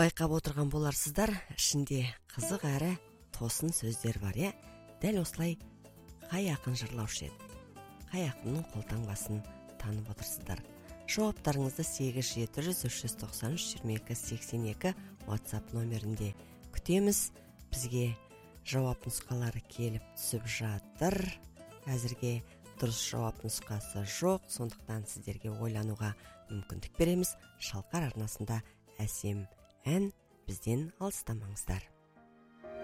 байқап отырған боларсыздар, ішінде қызық әрі тосын сөздер бар, дәл осылай қай ақын жырлаушы еді? Қай ақынның қолтаңбасын танып отырсыздар? Жауаптарыңызды 8700-393-2282 WhatsApp номерінде күтеміз. Бізге жауап нұсқалары келіп түсіп жатыр. Әзірге дұрыс жауап нұсқасы жоқ, сондықтан сіздерге ойлануға мүмкіндік береміз. Шалқар арнасында әсем ән, бізден алыстамаңыздар.